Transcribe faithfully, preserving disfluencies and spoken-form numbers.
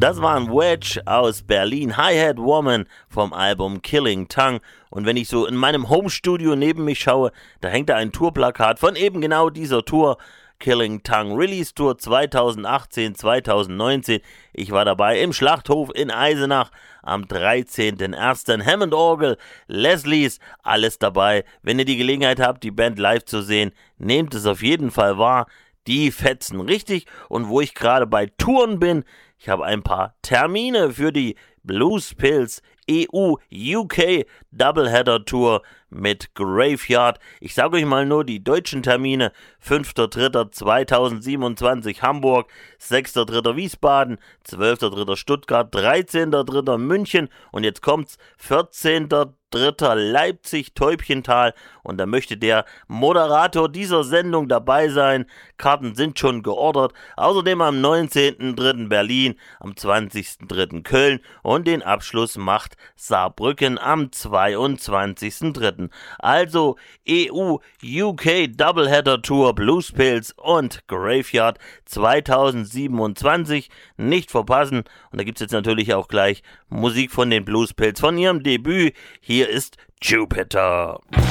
Das war ein Wedge aus Berlin, Hi-Hat Woman vom Album Killing Tongue. Und wenn ich so in meinem Homestudio neben mich schaue, da hängt da ein Tourplakat von eben genau dieser Tour. Killing Tongue Release Tour zweitausendachtzehn zweitausendneunzehn. Ich war dabei im Schlachthof in Eisenach am dreizehnten ersten Hammond Orgel, Leslies, alles dabei. Wenn ihr die Gelegenheit habt, die Band live zu sehen, nehmt es auf jeden Fall wahr. Die fetzen richtig. Und wo ich gerade bei Touren bin, ich habe ein paar Termine für die Blues Pills E U U K Doubleheader Tour mit Graveyard. Ich sage euch mal nur die deutschen Termine. fünfter dritter zweitausendsiebenundzwanzig Hamburg, sechster dritter Wiesbaden, zwölfter dritter Stuttgart, dreizehnter dritter München und jetzt kommt's, vierzehnter dritter Leipzig, Täubchental, und da möchte der Moderator dieser Sendung dabei sein. Karten sind schon geordert. Außerdem am neunzehnten dritten Berlin, am zwanzigsten dritten Köln und den Abschluss macht Saarbrücken am zweiundzwanzigsten dritten Also E U U K Doubleheader Tour, Blues Pills und Graveyard zweitausendsiebenundzwanzig nicht verpassen. Und da gibt's jetzt natürlich auch gleich Musik von den Blues Pills von ihrem Debüt. Hier ist Jupiter.